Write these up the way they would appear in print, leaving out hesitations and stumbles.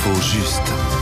L'info juste.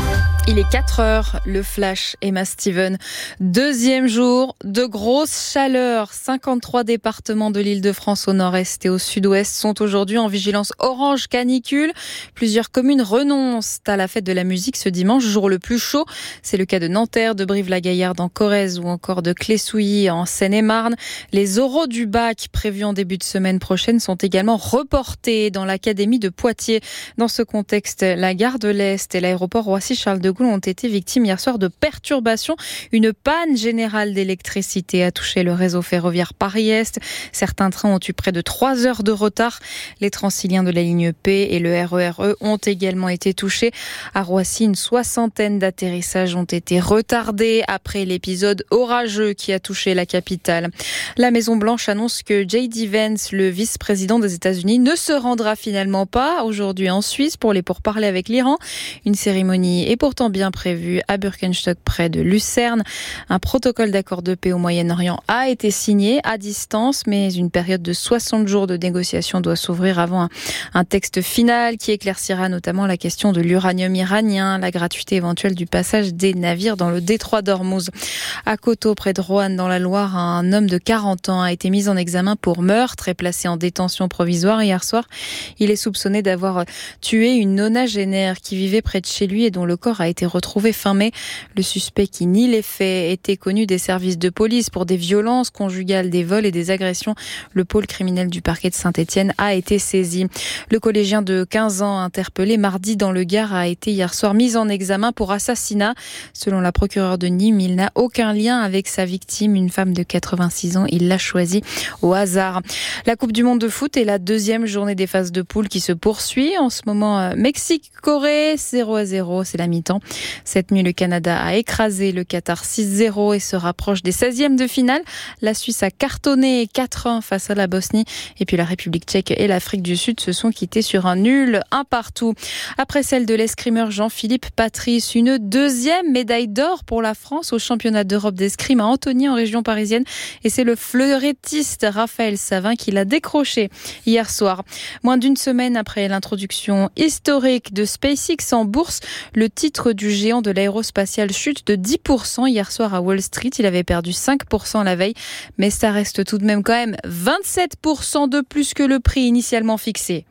Il est 4h, le flash, Emma Steven. Deuxième jour de grosse chaleur. 53 départements de l'Île-de-France au nord-est et au sud-ouest sont aujourd'hui en vigilance orange canicule. Plusieurs communes renoncent à la fête de la musique ce dimanche, jour le plus chaud. C'est le cas de Nanterre, de Brive-la-Gaillarde en Corrèze ou encore de Clé-Souilly en Seine-et-Marne. Les oraux du bac prévus en début de semaine prochaine sont également reportés dans l'académie de Poitiers. Dans ce contexte, la gare de l'Est et l'aéroport Roissy-Charles de Gaulle ont été victimes hier soir de perturbations. Une panne générale d'électricité a touché le réseau ferroviaire Paris-Est. Certains trains ont eu près de 3 heures de retard. Les Transiliens de la ligne P et le RER ont également été touchés. À Roissy, une soixantaine d'atterrissages ont été retardés après l'épisode orageux qui a touché la capitale. La Maison-Blanche annonce que J.D. Vance, le vice-président des États-Unis, ne se rendra finalement pas aujourd'hui en Suisse pour les pourparlers avec l'Iran. Une cérémonie est pourtant bien prévue à Birkenstock près de Lucerne. Un protocole d'accord de paix au Moyen-Orient a été signé à distance, mais une période de 60 jours de négociation doit s'ouvrir avant un texte final qui éclaircira notamment la question de l'uranium iranien, la gratuité éventuelle du passage des navires dans le détroit d'Ormuz. À Coteau, près de Roanne, dans la Loire, un homme de 40 ans a été mis en examen pour meurtre et placé en détention provisoire hier soir. Il est soupçonné d'avoir tué une nonagénaire qui vivait près de chez lui et dont le corps a été retrouvé fin mai. Le suspect qui nie les faits était connu des services de police pour des violences conjugales, des vols et des agressions. Le pôle criminel du parquet de Saint-Étienne a été saisi. Le collégien de 15 ans interpellé mardi dans le Gard a été hier soir mis en examen pour assassinat. Selon la procureure de Nîmes, il n'a aucun lien avec sa victime, une femme de 86 ans. Il l'a choisie au hasard. La Coupe du Monde de foot est la deuxième journée des phases de poule qui se poursuit. En ce moment, Mexique-Corée, 0-0, c'est la mi-temps. Cette nuit, le Canada a écrasé le Qatar 6-0 et se rapproche des 16e de finale. La Suisse a cartonné 4-1 face à la Bosnie. Et puis la République tchèque et l'Afrique du Sud se sont quittés sur un nul, un partout. Après celle de l'escrimeur Jean-Philippe Patrice, une deuxième médaille d'or pour la France au championnat d'Europe d'escrime à Antony en région parisienne. Et c'est le fleurettiste Raphaël Savin qui l'a décroché hier soir. Moins d'une semaine après l'introduction historique de SpaceX en bourse, le titre du géant de l'aérospatiale chute de 10% hier soir à Wall Street. Il avait perdu 5% la veille, mais ça reste tout de même quand même 27% de plus que le prix initialement fixé.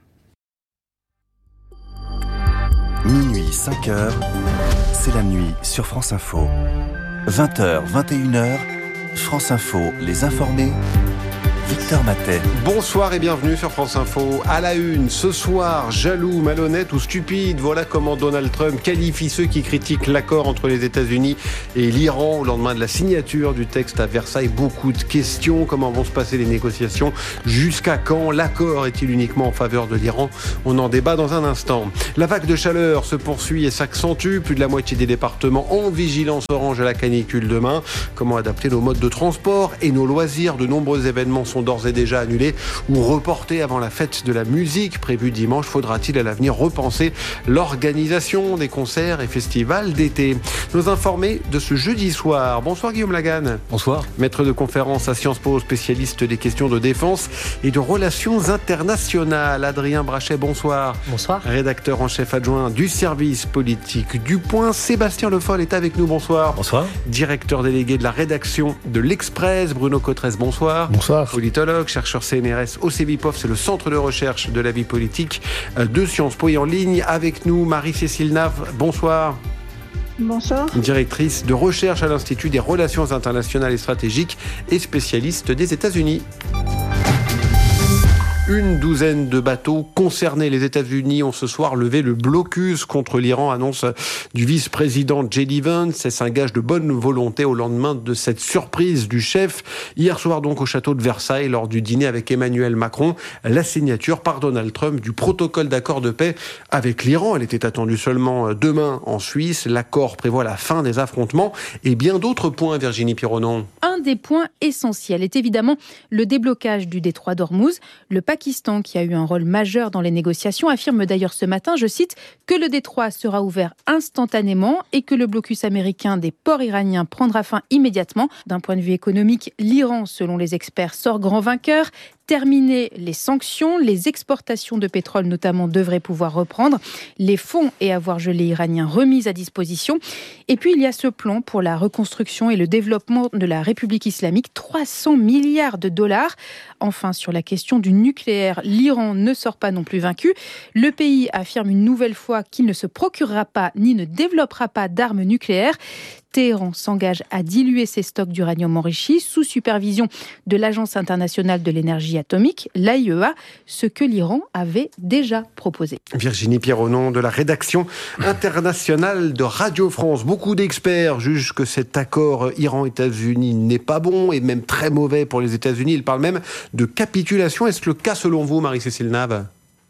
Minuit, 5h, c'est la nuit sur France Info. 20h, 21h, France Info, les informés. Victor Matet. Bonsoir et bienvenue sur France Info. À la une, ce soir, jaloux, malhonnête ou stupide, voilà comment Donald Trump qualifie ceux qui critiquent l'accord entre les États-Unis et l'Iran au lendemain de la signature du texte à Versailles. Beaucoup de questions, comment vont se passer les négociations, jusqu'à quand l'accord est-il uniquement en faveur de l'Iran? On en débat dans un instant. La vague de chaleur se poursuit et s'accentue, plus de la moitié des départements en vigilance orange à la canicule demain. Comment adapter nos modes de transport et nos loisirs? De nombreux événements sont d'ores et déjà annulés ou reportés avant la fête de la musique prévue dimanche. Faudra-t-il à l'avenir repenser l'organisation des concerts et festivals d'été? Nos informés de ce jeudi soir. Bonsoir Guillaume Lagan. Bonsoir. Maître de conférence à Sciences Po, spécialiste des questions de défense et de relations internationales. Adrien Brachet, bonsoir. Bonsoir. Rédacteur en chef adjoint du service politique du Point. Sébastien Le Foll est avec nous, bonsoir. Bonsoir. Directeur délégué de la rédaction de l'Express. Bruno Cotresse, bonsoir. Bonsoir. Politologue, chercheur CNRS au CEVIPOF, c'est le centre de recherche de la vie politique de Sciences Po. Et en ligne avec nous, Marie-Cécile Nave, bonsoir. Bonsoir. Directrice de recherche à l'Institut des relations internationales et stratégiques et spécialiste des États-Unis. Une douzaine de bateaux concernés. Les États-Unis ont ce soir levé le blocus contre l'Iran, annonce du vice-président J.D. Vance. C'est un gage de bonne volonté au lendemain de cette surprise du chef. Hier soir donc au château de Versailles, lors du dîner avec Emmanuel Macron, la signature par Donald Trump du protocole d'accord de paix avec l'Iran. Elle était attendue seulement demain en Suisse. L'accord prévoit la fin des affrontements et bien d'autres points, Virginie Pironon. Un des points essentiels est évidemment le déblocage du détroit d'Ormuz. Le Pakistan, qui a eu un rôle majeur dans les négociations, affirme d'ailleurs ce matin, je cite, que le détroit sera ouvert instantanément et que le blocus américain des ports iraniens prendra fin immédiatement. D'un point de vue économique, l'Iran, selon les experts, sort grand vainqueur. terminer les sanctions, les exportations de pétrole notamment devraient pouvoir reprendre, les fonds et avoirs gelés iraniens remis à disposition. Et puis il y a ce plan pour la reconstruction et le développement de la République islamique, 300 milliards de dollars. Enfin, sur la question du nucléaire, l'Iran ne sort pas non plus vaincu. Le pays affirme une nouvelle fois qu'il ne se procurera pas ni ne développera pas d'armes nucléaires. Téhéran s'engage à diluer ses stocks d'uranium enrichi sous supervision de l'Agence internationale de l'énergie atomique, l'AIEA, ce que l'Iran avait déjà proposé. Virginie Pierronon de la rédaction internationale de Radio France. Beaucoup d'experts jugent que cet accord Iran-États-Unis n'est pas bon et même très mauvais pour les États-Unis. Ils parlent même de capitulation. Est-ce le cas selon vous, Marie-Cécile Nave ?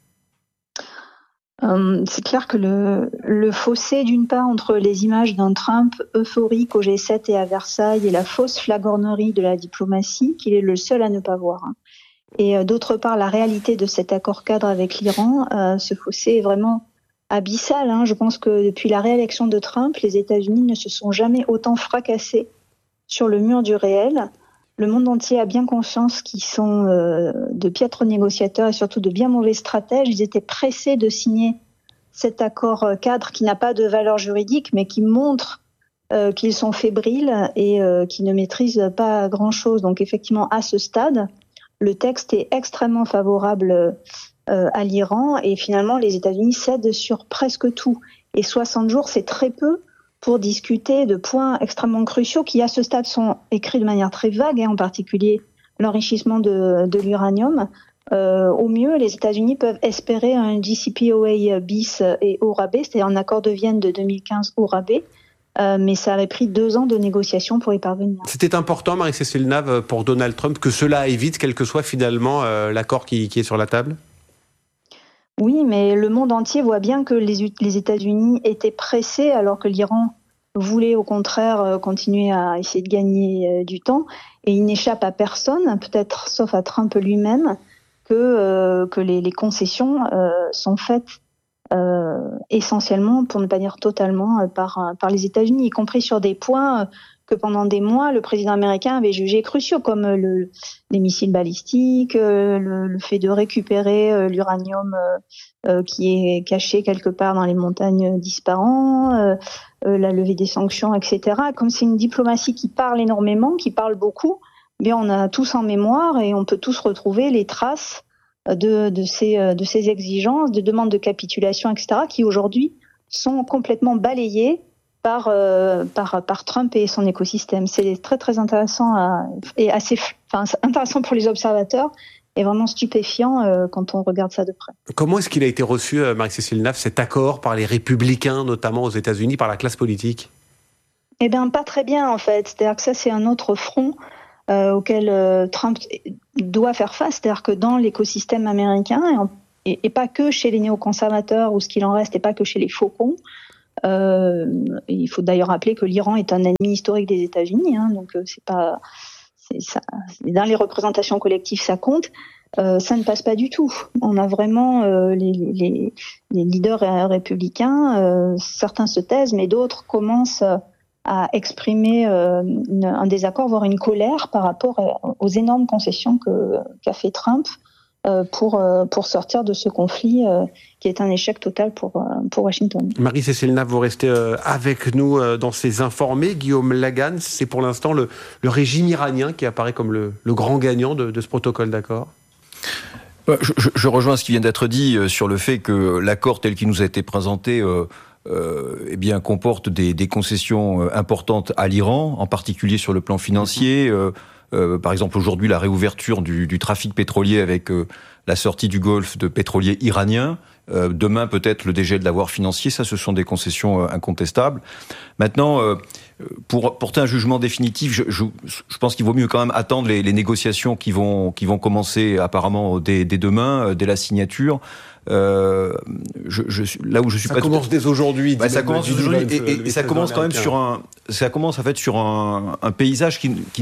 C'est clair que le fossé, d'une part, entre les images d'un Trump euphorique au G7 et à Versailles et la fausse flagornerie de la diplomatie, qu'il est le seul à ne pas voir. Et d'autre part, la réalité de cet accord cadre avec l'Iran, ce fossé est vraiment abyssal. Je pense que depuis la réélection de Trump, les États-Unis ne se sont jamais autant fracassés sur le mur du réel. Le monde entier a bien conscience qu'ils sont de piètres négociateurs et surtout de bien mauvais stratèges. Ils étaient pressés de signer cet accord cadre qui n'a pas de valeur juridique, mais qui montre qu'ils sont fébriles et qui ne maîtrisent pas grand-chose. Donc effectivement, à ce stade, le texte est extrêmement favorable à l'Iran et finalement, les États-Unis cèdent sur presque tout. Et 60 jours, c'est très peu pour discuter de points extrêmement cruciaux qui, à ce stade, sont écrits de manière très vague, en particulier l'enrichissement de l'uranium. Au mieux, les États-Unis peuvent espérer un JCPOA bis et au rabais, c'est-à-dire un accord de Vienne de 2015 au rabais, mais ça avait pris 2 ans de négociations pour y parvenir. C'était important, Marie-Cécile Nave, pour Donald Trump, que cela évite, quel que soit finalement l'accord qui est sur la table ? Oui, mais le monde entier voit bien que les États-Unis étaient pressés alors que l'Iran voulait au contraire continuer à essayer de gagner du temps. Et il n'échappe à personne, peut-être sauf à Trump lui-même, que les concessions sont faites essentiellement, pour ne pas dire totalement, par les États-Unis, y compris sur des points que pendant des mois, le président américain avait jugé cruciaux, comme les missiles balistiques, le fait de récupérer l'uranium qui est caché quelque part dans les montagnes d'Ispahan, la levée des sanctions, etc. Comme c'est une diplomatie qui parle énormément, qui parle beaucoup, bien on a tous en mémoire et on peut tous retrouver les traces de ces exigences, de demandes de capitulation, etc., qui aujourd'hui sont complètement balayées par Trump et son écosystème. C'est très très intéressant et assez intéressant pour les observateurs et vraiment stupéfiant quand on regarde ça de près. Comment est-ce qu'il a été reçu, Marie-Cécile Nave, cet accord par les républicains, notamment aux États-Unis, par la classe politique ? Eh bien, pas très bien en fait. C'est-à-dire que ça, c'est un autre front auquel Trump doit faire face. C'est-à-dire que dans l'écosystème américain, et pas que chez les néoconservateurs ou ce qu'il en reste, et pas que chez les faucons. Il faut d'ailleurs rappeler que l'Iran est un ennemi historique des États-Unis, donc dans les représentations collectives ça compte. Ça ne passe pas du tout. On a vraiment les leaders républicains, certains se taisent, mais d'autres commencent à exprimer un désaccord, voire une colère par rapport aux énormes concessions qu'a fait Trump pour sortir de ce conflit qui est un échec total pour Washington. Marie-Cécile Nave, vous restez avec nous dans ces informés. Guillaume Lagan, c'est pour l'instant le régime iranien qui apparaît comme le grand gagnant de ce protocole d'accord. Je rejoins ce qui vient d'être dit sur le fait que l'accord tel qu'il nous a été présenté comporte des concessions importantes à l'Iran, en particulier sur le plan financier. Par exemple, aujourd'hui, la réouverture du trafic pétrolier avec la sortie du Golfe de pétroliers iraniens. Demain, peut-être le dégel de l'avoir financier. Ça, ce sont des concessions incontestables. Maintenant, pour porter un jugement définitif, je pense qu'il vaut mieux quand même attendre les négociations qui vont commencer apparemment dès demain, dès la signature. Là où je suis ça commence dès aujourd'hui. Ça commence aujourd'hui et ça commence quand même ça commence en fait sur un paysage qui n'est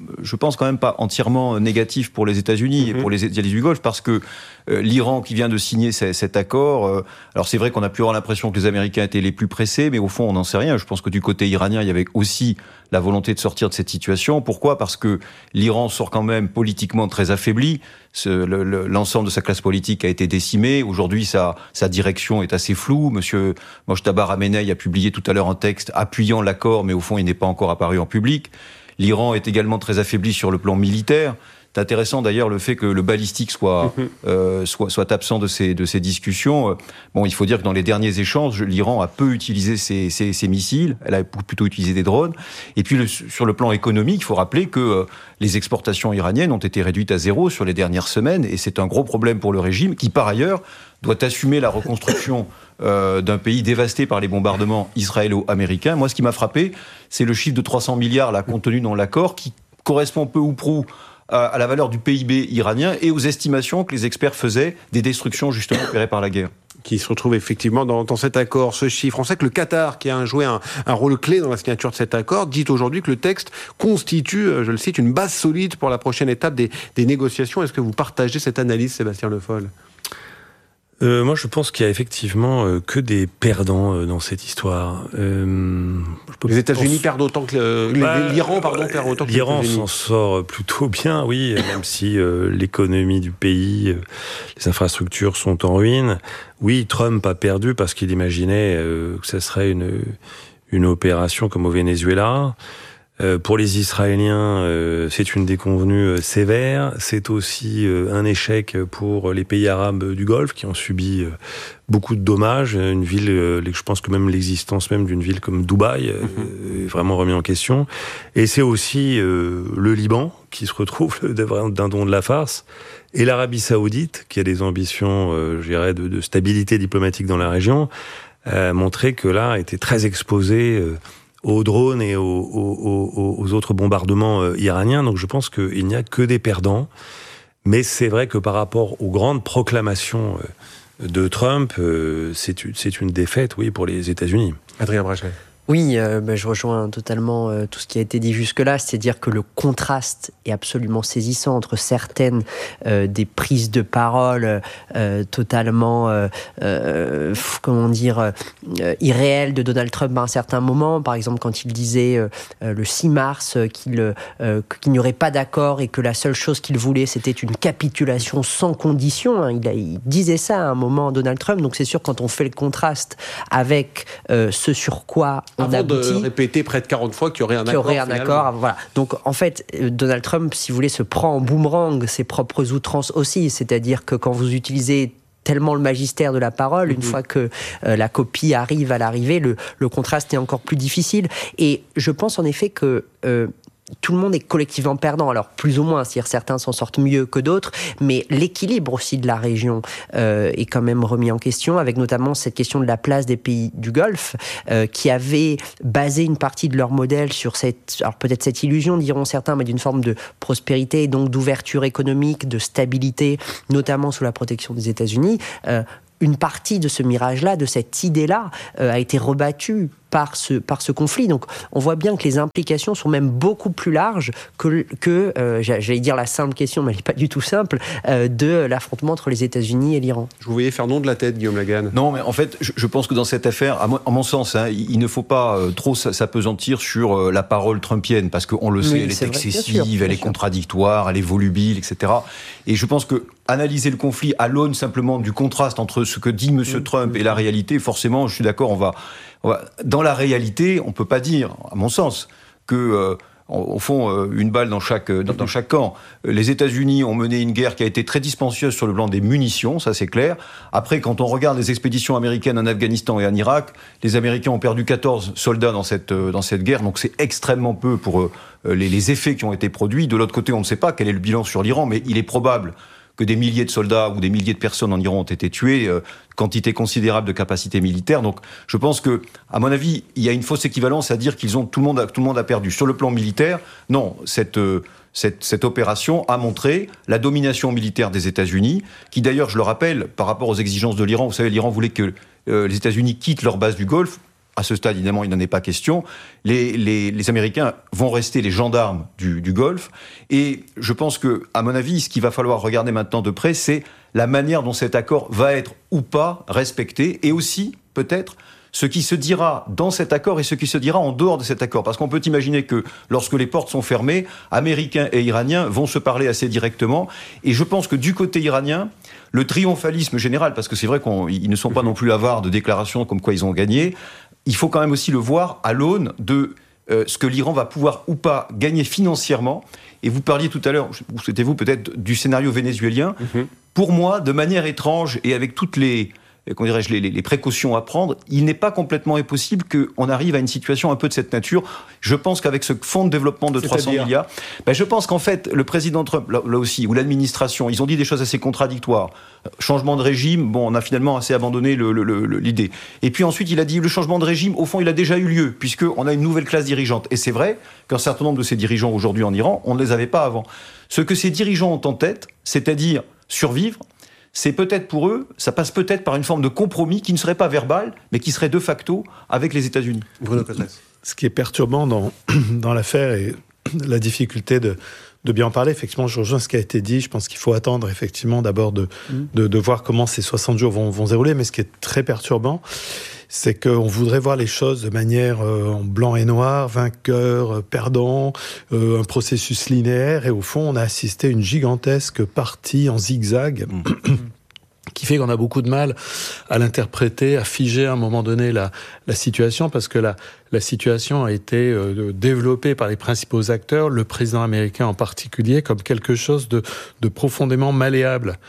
je pense quand même pas entièrement négatif pour les États-Unis et pour les alliés du Golfe, parce que l'Iran qui vient de signer cet accord, alors c'est vrai qu'on a pu avoir l'impression que les Américains étaient les plus pressés, mais au fond on n'en sait rien. Je pense que du côté iranien, il y avait aussi la volonté de sortir de cette situation. Pourquoi ? Parce que l'Iran sort quand même politiquement très affaibli. L'ensemble de sa classe politique a été décimé. Aujourd'hui, sa direction est assez floue. Monsieur Mojtaba Khamenei a publié tout à l'heure un texte appuyant l'accord, mais au fond, il n'est pas encore apparu en public. L'Iran est également très affaibli sur le plan militaire. C'est intéressant d'ailleurs le fait que le balistique soit absent de ces discussions. Bon, il faut dire que dans les derniers échanges, l'Iran a peu utilisé ses missiles, elle a plutôt utilisé des drones. Et puis sur le plan économique, il faut rappeler que les exportations iraniennes ont été réduites à zéro sur les dernières semaines, et c'est un gros problème pour le régime qui, par ailleurs, doit assumer la reconstruction d'un pays dévasté par les bombardements israélo-américains. Moi, ce qui m'a frappé, c'est le chiffre de 300 milliards là, contenu dans l'accord, qui correspond peu ou prou à la valeur du PIB iranien et aux estimations que les experts faisaient des destructions justement opérées par la guerre. Qui se retrouve effectivement dans cet accord, ce chiffre. On sait que le Qatar, qui a joué un rôle clé dans la signature de cet accord, dit aujourd'hui que le texte constitue, je le cite, une base solide pour la prochaine étape des négociations. Est-ce que vous partagez cette analyse, Sébastien Le Foll ? Moi, je pense qu'il y a effectivement que des perdants dans cette histoire. Les États-Unis perdent autant que l'Iran, perd autant que les États-Unis. L'Iran s'en sort plutôt bien, oui, même si l'économie du pays, les infrastructures sont en ruine. Oui, Trump a perdu parce qu'il imaginait que ça serait une opération comme au Venezuela. Pour les Israéliens, c'est une déconvenue sévère. C'est aussi un échec pour les pays arabes du Golfe qui ont subi beaucoup de dommages. Une ville, je pense que même l'existence même d'une ville comme Dubaï est vraiment remise en question. Et c'est aussi le Liban qui se retrouve d'un don de la farce. Et l'Arabie Saoudite, qui a des ambitions, je dirais, de stabilité diplomatique dans la région, a montré que là, était très exposé aux drones et aux autres bombardements iraniens. Donc je pense qu'il n'y a que des perdants. Mais c'est vrai que par rapport aux grandes proclamations de Trump, c'est une défaite, oui, pour les États-Unis. Adrien Brachet. Oui, je rejoins totalement tout ce qui a été dit jusque-là, c'est-à-dire que le contraste est absolument saisissant entre certaines des prises de parole totalement, irréelles de Donald Trump à un certain moment. Par exemple, quand il disait le 6 mars qu'il n'y aurait pas d'accord et que la seule chose qu'il voulait, c'était une capitulation sans condition. Hein. Il disait ça à un moment, Donald Trump. Donc c'est sûr, quand on fait le contraste avec ce sur quoi avant de répéter près de 40 fois qu'il y aurait un accord. Voilà. Donc, en fait, Donald Trump, si vous voulez, se prend en boomerang ses propres outrances aussi. C'est-à-dire que quand vous utilisez tellement le magistère de la parole, une fois que la copie arrive à l'arrivée, le contraste est encore plus difficile. Et je pense en effet que tout le monde est collectivement perdant, alors plus ou moins, c'est-à-dire certains s'en sortent mieux que d'autres, mais l'équilibre aussi de la région est quand même remis en question, avec notamment cette question de la place des pays du Golfe, qui avaient basé une partie de leur modèle sur alors peut-être cette illusion, diront certains, mais d'une forme de prospérité et donc d'ouverture économique, de stabilité, notamment sous la protection des États-Unis. Une partie de ce mirage-là, de cette idée-là, a été rebattue par ce conflit. Donc, on voit bien que les implications sont même beaucoup plus larges que j'allais dire la simple question, mais elle n'est pas du tout simple, de l'affrontement entre les États-Unis et l'Iran. Je vous voyais faire non de la tête, Guillaume Laganne. Non, mais en fait, je pense que dans cette affaire, à mon sens, il ne faut pas trop s'apesantir sur la parole trumpienne, parce qu'on le sait, elle est excessive, elle est contradictoire, elle est volubile, etc. Et je pense que analyser le conflit à l'aune simplement du contraste entre ce que dit M. Trump et la réalité, forcément, je suis d'accord, dans la réalité, on ne peut pas dire, à mon sens, que, au fond, une balle dans chaque camp. Les États-Unis ont mené une guerre qui a été très dispendieuse sur le plan des munitions, ça c'est clair. Après, quand on regarde les expéditions américaines en Afghanistan et en Irak, les Américains ont perdu 14 soldats dans cette guerre, donc c'est extrêmement peu pour les effets qui ont été produits. De l'autre côté, on ne sait pas quel est le bilan sur l'Iran, mais il est probable que des milliers de soldats ou des milliers de personnes en Iran ont été tués, quantité considérable de capacités militaires. Donc, je pense que, à mon avis, il y a une fausse équivalence à dire tout le monde a perdu. Sur le plan militaire, non, cette opération a montré la domination militaire des États-Unis, qui d'ailleurs, je le rappelle, par rapport aux exigences de l'Iran, vous savez, l'Iran voulait que les États-Unis quittent leur base du Golfe. à ce stade, évidemment, il n'en est pas question. Les Américains vont rester les gendarmes du Golfe. Et je pense que, à mon avis, ce qu'il va falloir regarder maintenant de près, c'est la manière dont cet accord va être ou pas respecté. Et aussi, peut-être, ce qui se dira dans cet accord et ce qui se dira en dehors de cet accord. Parce qu'on peut imaginer que lorsque les portes sont fermées, Américains et Iraniens vont se parler assez directement. Et je pense que du côté iranien, le triomphalisme général, parce que c'est vrai qu'ils ne sont pas non plus avares de déclarations comme quoi ils ont gagné, il faut quand même aussi le voir à l'aune de ce que l'Iran va pouvoir ou pas gagner financièrement. Et vous parliez tout à l'heure, c'était vous peut-être, du scénario vénézuélien. Pour moi, de manière étrange et avec toutes les précautions à prendre, il n'est pas complètement impossible qu'on arrive à une situation un peu de cette nature. Je pense qu'avec ce fonds de développement de 300 milliards, je pense qu'en fait, le président Trump, là aussi, ou l'administration, ils ont dit des choses assez contradictoires. Changement de régime, on a finalement assez abandonné l'idée. Et puis ensuite, il a dit, le changement de régime, au fond, il a déjà eu lieu, puisqu'on a une nouvelle classe dirigeante. Et c'est vrai qu'un certain nombre de ces dirigeants aujourd'hui en Iran, on ne les avait pas avant. Ce que ces dirigeants ont en tête, c'est-à-dire survivre, c'est peut-être pour eux, ça passe peut-être par une forme de compromis qui ne serait pas verbal, mais qui serait de facto avec les États-Unis. Bruno Cottès. Ce qui est perturbant dans l'affaire et la difficulté de bien en parler, effectivement, je rejoins ce qui a été dit. Je pense qu'il faut attendre, effectivement, d'abord de voir comment ces 60 jours vont se dérouler. Mais ce qui est très perturbant, c'est qu'on voudrait voir les choses de manière en blanc et noir, vainqueur, perdant, un processus linéaire. Et au fond, on a assisté à une gigantesque partie en zigzag qui fait qu'on a beaucoup de mal à l'interpréter, à figer à un moment donné la situation, parce que la situation a été développée par les principaux acteurs, le président américain en particulier, comme quelque chose de profondément malléable.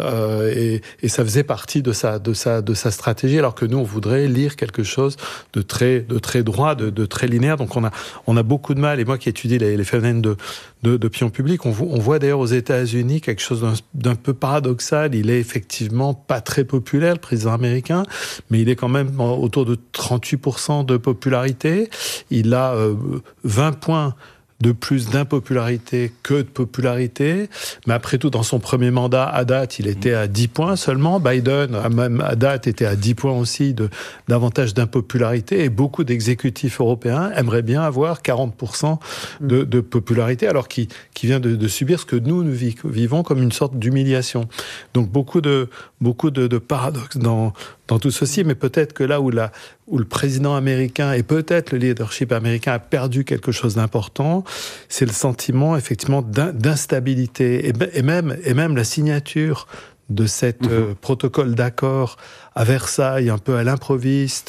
Et ça faisait partie de sa stratégie, alors que nous on voudrait lire quelque chose de très droit, de très linéaire. Donc on a beaucoup de mal. Et moi qui étudie les phénomènes d'opinion publique, on voit d'ailleurs aux États-Unis quelque chose d'un peu paradoxal. Il est effectivement pas très populaire, le président américain, mais il est quand même autour de 38% de popularité. Il a 20 points de plus d'impopularité que de popularité. Mais après tout, dans son premier mandat, à date, il était à 10 points seulement. Biden, même à date, était à 10 points aussi d'avantage d'impopularité. Et beaucoup d'exécutifs européens aimeraient bien avoir 40% de popularité, alors qu'il vient de subir ce que nous vivons comme une sorte d'humiliation. Donc beaucoup de paradoxes dans tout ceci, mais peut-être que là où le président américain et peut-être le leadership américain a perdu quelque chose d'important, c'est le sentiment effectivement d'instabilité et même la signature de cet protocole d'accord à Versailles, un peu à l'improviste,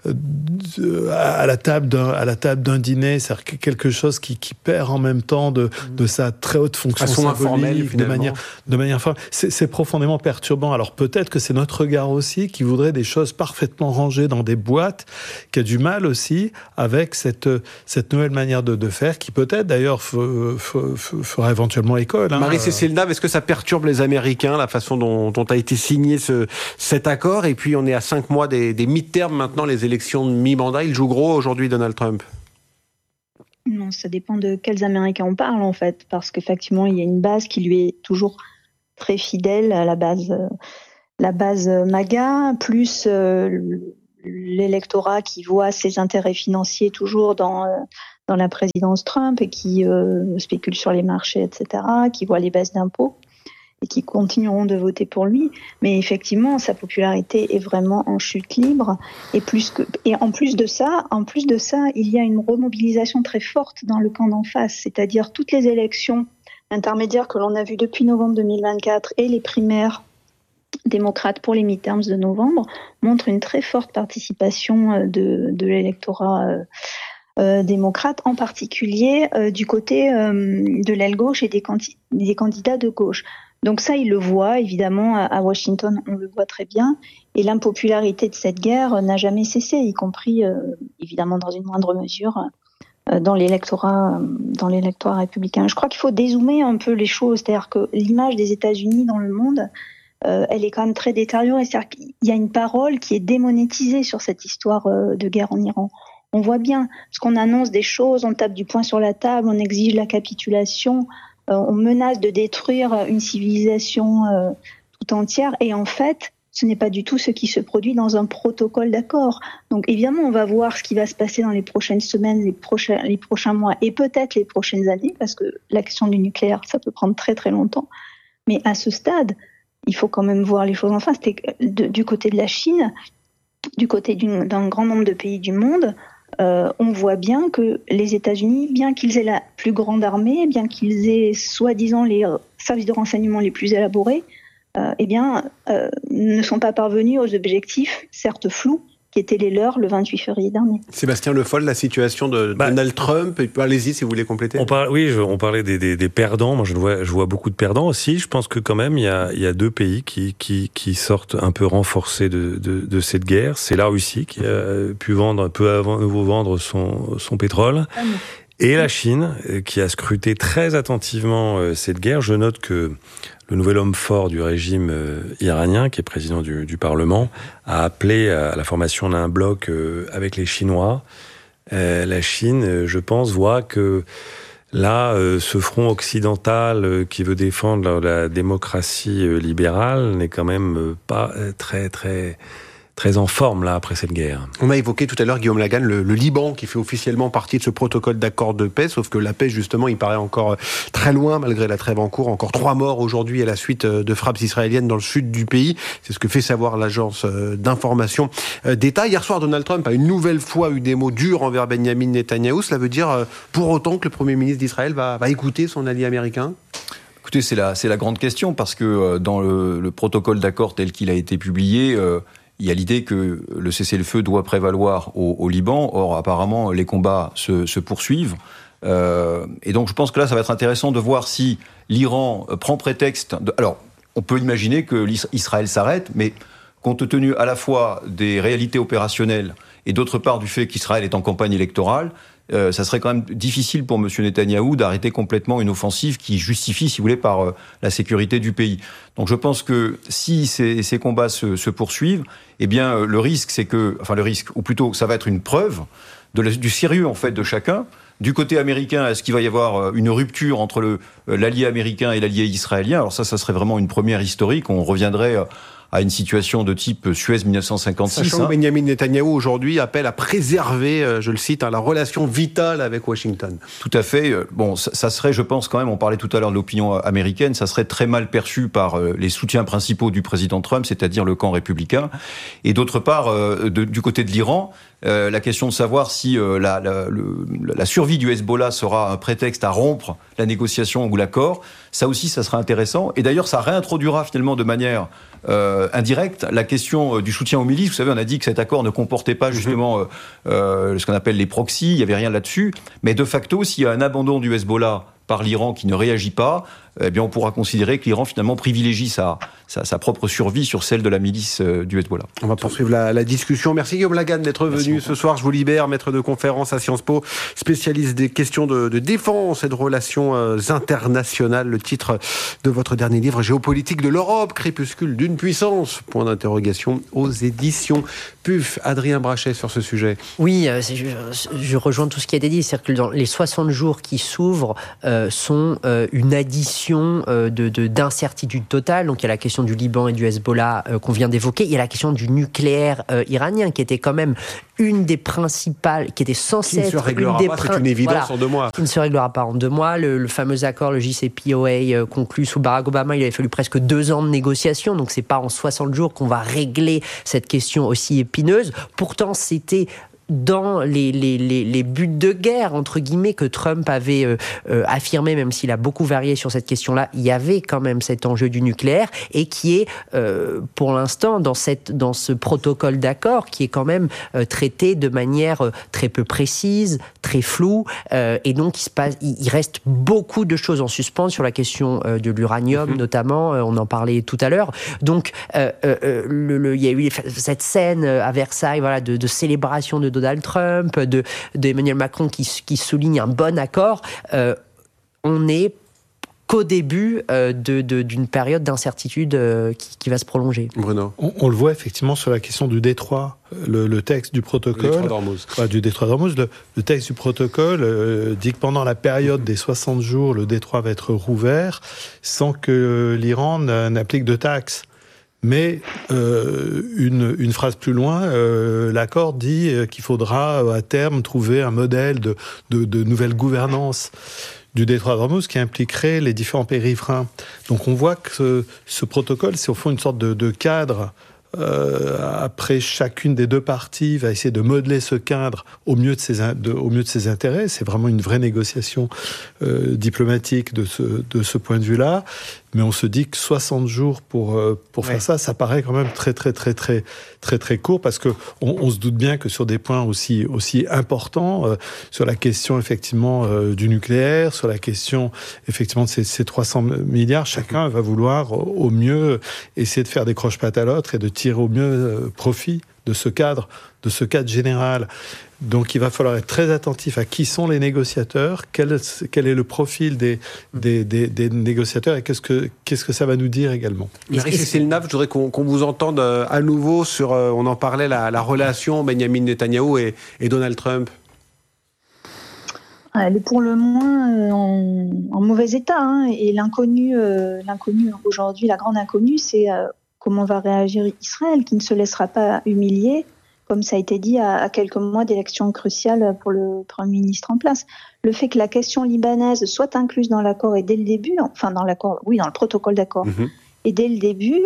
à la table d'un dîner, c'est-à-dire quelque chose qui perd en même temps de sa très haute fonction symbolique, de manière formelle. C'est profondément perturbant. Alors peut-être que c'est notre regard aussi qui voudrait des choses parfaitement rangées dans des boîtes, qui a du mal aussi avec cette nouvelle manière de faire, qui peut-être d'ailleurs fera éventuellement école. Marie-Cécile Nave, est-ce que ça perturbe les Américains, la façon dont a été signé cet accord? Et puis on est à 5 mois des mi-termes maintenant, les élections de mi-mandat. Il joue gros aujourd'hui, Donald Trump? Non, ça dépend de quels Américains on parle en fait, parce qu'effectivement il y a une base qui lui est toujours très fidèle à la base MAGA, plus l'électorat qui voit ses intérêts financiers toujours dans la présidence Trump et qui spécule sur les marchés, etc., qui voit les baisses d'impôts et qui continueront de voter pour lui. Mais effectivement, sa popularité est vraiment en chute libre. Et en plus de ça, il y a une remobilisation très forte dans le camp d'en face. C'est-à-dire toutes les élections intermédiaires que l'on a vues depuis novembre 2024 et les primaires démocrates pour les midterms de novembre montrent une très forte participation de l'électorat démocrate, en particulier du côté de l'aile gauche et des candidats de gauche. Donc ça, il le voit, évidemment, à Washington, on le voit très bien. Et l'impopularité de cette guerre n'a jamais cessé, y compris, évidemment, dans une moindre mesure, dans l'électorat républicain. Je crois qu'il faut dézoomer un peu les choses. C'est-à-dire que l'image des États-Unis dans le monde, elle est quand même très détériorée. C'est-à-dire qu'il y a une parole qui est démonétisée sur cette histoire de guerre en Iran. On voit bien, parce qu'on annonce des choses, on tape du poing sur la table, on exige la capitulation, on menace de détruire une civilisation tout entière. Et en fait, ce n'est pas du tout ce qui se produit dans un protocole d'accord. Donc évidemment, on va voir ce qui va se passer dans les prochaines semaines, les prochains mois et peut-être les prochaines années, parce que la question du nucléaire, ça peut prendre très très longtemps. Mais à ce stade, il faut quand même voir les choses en face. Du côté de la Chine, du côté d'un grand nombre de pays du monde, on voit bien que les États-Unis, bien qu'ils aient la plus grande armée, bien qu'ils aient soi-disant les services de renseignement les plus élaborés, ne sont pas parvenus aux objectifs, certes flous, qui étaient les leurs le 28 février dernier. Sébastien Le Foll, la situation de Donald Trump, allez-y si vous voulez compléter. On parlait des perdants, moi je vois beaucoup de perdants aussi. Je pense que quand même il y a deux pays qui sortent un peu renforcés de cette guerre. C'est la Russie qui a pu vendre son pétrole. Et la Chine, qui a scruté très attentivement cette guerre. Je note que le nouvel homme fort du régime iranien, qui est président du Parlement, a appelé à la formation d'un bloc avec les Chinois. La Chine, je pense, voit que là, ce front occidental qui veut défendre la démocratie libérale n'est quand même pas très en forme là après cette guerre. On a évoqué tout à l'heure, Guillaume Lagan, le Liban qui fait officiellement partie de ce protocole d'accord de paix, sauf que la paix justement il paraît encore très loin malgré la trêve en cours. Encore 3 morts aujourd'hui à la suite de frappes israéliennes dans le sud du pays. C'est ce que fait savoir l'agence d'information d'État. Hier soir, Donald Trump a une nouvelle fois eu des mots durs envers Benjamin Netanyahou. Cela veut dire pour autant que le Premier ministre d'Israël va écouter son allié américain ? Écoutez, c'est la grande question parce que dans le protocole d'accord tel qu'il a été publié, il y a l'idée que le cessez-le-feu doit prévaloir au Liban. Or, apparemment, les combats se poursuivent. Et donc, je pense que là, ça va être intéressant de voir si l'Iran prend prétexte... Alors, on peut imaginer que Israël s'arrête, mais compte tenu à la fois des réalités opérationnelles et d'autre part du fait qu'Israël est en campagne électorale, ça serait quand même difficile pour M. Netanyahou d'arrêter complètement une offensive qui justifie, si vous voulez, par la sécurité du pays. Donc je pense que si ces combats se poursuivent, eh bien le risque, ou plutôt ça va être une preuve du sérieux en fait de chacun. Du côté américain, est-ce qu'il va y avoir une rupture entre l'allié américain et l'allié israélien ? Alors ça serait vraiment une première historique. On reviendrait à une situation de type Suez 1956. Sachant que Benjamin Netanyahou aujourd'hui appelle à préserver, je le cite, la relation vitale avec Washington. Tout à fait. Bon, ça serait, je pense quand même, on parlait tout à l'heure de l'opinion américaine, ça serait très mal perçu par les soutiens principaux du président Trump, c'est-à-dire le camp républicain. Et d'autre part, du côté de l'Iran, la question de savoir si la survie du Hezbollah sera un prétexte à rompre la négociation ou l'accord, ça aussi, ça sera intéressant. Et d'ailleurs, ça réintroduira finalement de manière indirecte la question du soutien aux milices. Vous savez, on a dit que cet accord ne comportait pas justement ce qu'on appelle les proxys, il n'y avait rien là-dessus. Mais de facto, s'il y a un abandon du Hezbollah par l'Iran qui ne réagit pas, eh bien on pourra considérer que l'Iran finalement privilégie sa propre survie sur celle de la milice du Hezbollah. On va poursuivre la discussion. Merci Guillaume Lagan d'être venu ce soir. Je vous libère, maître de conférence à Sciences Po, spécialiste des questions de défense et de relations internationales. Le titre de votre dernier livre, Géopolitique de l'Europe, crépuscule d'une puissance, point d'interrogation, aux éditions PUF. Adrien Brachet sur ce sujet. Oui, je rejoins tout ce qui a été dit. C'est-à-dire que dans les 60 jours qui s'ouvrent sont une addition d'incertitude totale. Donc il y a la question du Liban et du Hezbollah qu'on vient d'évoquer. Il y a la question du nucléaire iranien qui était quand même une des principales, qui était censée être une des c'est une évidence en 2 mois. Qui ne se réglera pas en 2 mois. Le fameux accord, le JCPOA conclu sous Barack Obama, il avait fallu presque 2 ans de négociations. Donc c'est pas en 60 jours qu'on va régler cette question aussi épineuse. Pourtant, c'était dans les buts de guerre, entre guillemets, que Trump avait affirmé, même s'il a beaucoup varié sur cette question-là, il y avait quand même cet enjeu du nucléaire et qui est, pour l'instant, dans ce protocole d'accord, qui est quand même traité de manière très peu précise, très floue, et donc il reste beaucoup de choses en suspens sur la question de l'uranium, notamment, on en parlait tout à l'heure. Donc, il y a eu cette scène à Versailles, voilà, de célébration de Donald Trump, d'Emmanuel Macron qui souligne un bon accord. On n'est qu'au début d'une période d'incertitude qui va se prolonger. Bruno. On le voit effectivement sur la question du détroit, le texte du protocole. Le détroit d'Ormuz. Du détroit d'Ormuz. Le texte du protocole dit que pendant la période des 60 jours, le détroit va être rouvert sans que l'Iran n'applique de taxes. Mais une phrase plus loin, l'accord dit qu'il faudra à terme trouver un modèle de nouvelle gouvernance du détroit d'Ormuz qui impliquerait les différents pays riverains. Donc on voit que ce protocole, c'est au fond une sorte de cadre. Après, chacune des deux parties va essayer de modeler ce cadre au mieux de ses intérêts. C'est vraiment une vraie négociation diplomatique de ce point de vue-là. Mais on se dit que 60 jours pour faire ça paraît quand même très court, parce que on se doute bien que sur des points aussi importants, sur la question effectivement du nucléaire, sur la question effectivement de ces 300 milliards, chacun va vouloir au mieux essayer de faire des croche-pattes à l'autre et de tirer au mieux profit de ce cadre général. Donc il va falloir être très attentif à qui sont les négociateurs, quel est le profil des négociateurs, et qu'est-ce que ça va nous dire également. Marie-Cécile Naves, je voudrais qu'on vous entende à nouveau sur, on en parlait, la relation Benjamin Netanyahou et Donald Trump. Elle est pour le moins en mauvais état, et l'inconnu aujourd'hui, la grande inconnue, c'est comment va réagir Israël, qui ne se laissera pas humilier, comme ça a été dit, à quelques mois d'élections cruciales pour le Premier ministre en place. Le fait que la question libanaise soit incluse dans l'accord et dès le début, dans le protocole d'accord, et dès le début,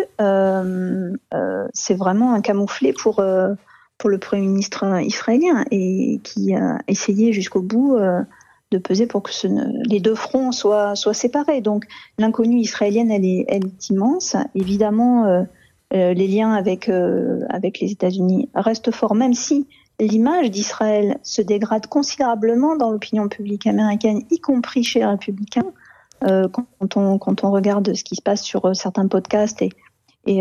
c'est vraiment un camouflet pour le Premier ministre israélien, et qui a essayé jusqu'au bout de peser pour que les deux fronts soient séparés. Donc l'inconnue israélienne, elle est immense. Évidemment, les liens avec les États-Unis restent forts, même si l'image d'Israël se dégrade considérablement dans l'opinion publique américaine, y compris chez les républicains, quand on regarde ce qui se passe sur certains podcasts et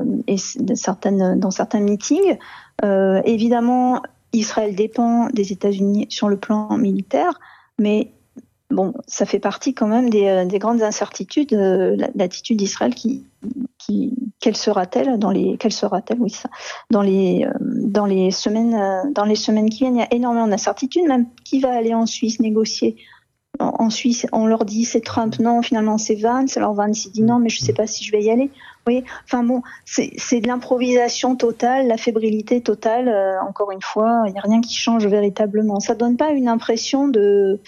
dans certains meetings. Évidemment, Israël dépend des États-Unis sur le plan militaire, mais bon, ça fait partie quand même des grandes incertitudes, l'attitude d'Israël quelle sera-t-elle dans les semaines qui viennent. Il y a énormément d'incertitudes, même qui va aller en Suisse négocier. En Suisse, on leur dit c'est Trump, non, finalement c'est Vance. Alors Vance dit non, mais je sais pas si je vais y aller. Oui, enfin bon, c'est de l'improvisation totale, la fébrilité totale. Encore une fois, il n'y a rien qui change véritablement. Ça donne pas une impression de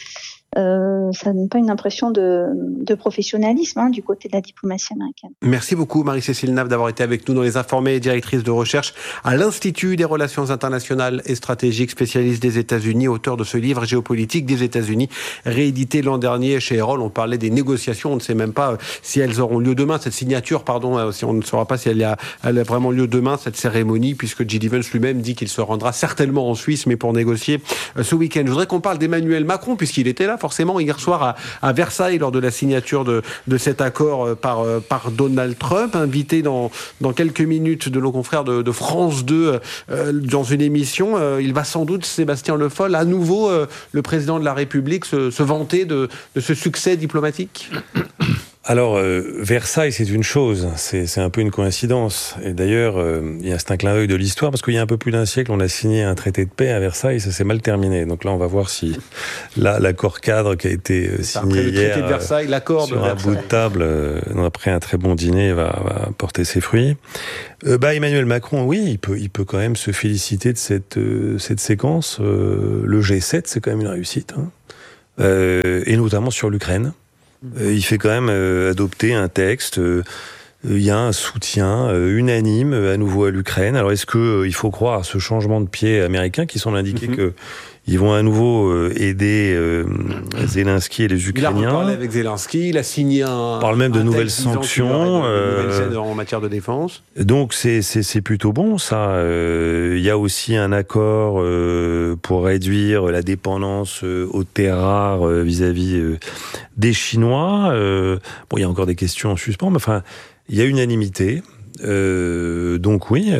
professionnalisme du côté de la diplomatie américaine. Merci beaucoup Marie-Cécile Naves d'avoir été avec nous dans Les Informés, directrice de recherche à l'Institut des Relations Internationales et Stratégiques, spécialiste des États-Unis, auteur de ce livre Géopolitique des États-Unis, réédité l'an dernier chez Erol. On parlait des négociations, on ne sait même pas si elles auront lieu demain, cette signature, si on ne saura pas si elle a vraiment lieu demain, cette cérémonie, puisque J.D. Vance lui-même dit qu'il se rendra certainement en Suisse, mais pour négocier ce week-end. Je voudrais qu'on parle d'Emmanuel Macron, puisqu'il était là forcément hier soir à Versailles lors de la signature de cet accord par Donald Trump, invité dans quelques minutes de nos confrères de France 2 dans une émission. Il va sans doute, Sébastien Le Foll, à nouveau le président de la République se vanter de ce succès diplomatique. Alors, Versailles, c'est une chose, c'est un peu une coïncidence. Et d'ailleurs, c'est un clin d'œil de l'histoire, parce qu'il y a un peu plus d'un siècle, on a signé un traité de paix à Versailles, ça s'est mal terminé. Donc là, on va voir si l'accord cadre qui a été signé hier de Versailles, l'accord sur de un bout de table, après un très bon dîner, va porter ses fruits. Emmanuel Macron, oui, il peut quand même se féliciter de cette séquence. Le G7, c'est quand même une réussite, et notamment sur l'Ukraine. Il fait quand même adopter un texte. Il y a un soutien unanime à nouveau à l'Ukraine. Alors est-ce que il faut croire à ce changement de pied américain qui semble indiquer que ils vont à nouveau aider Zelensky et les Ukrainiens. Il a parlé avec Zelensky, il a signé on parle même de nouvelles sanctions en matière de défense. Donc c'est plutôt bon ça. Il y a aussi un accord pour réduire la dépendance aux terres rares vis-à-vis des Chinois. Il y a encore des questions en suspens, mais enfin il y a unanimité. Donc oui,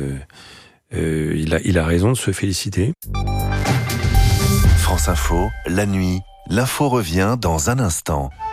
il a raison de se féliciter. France Info, la nuit, l'info revient dans un instant.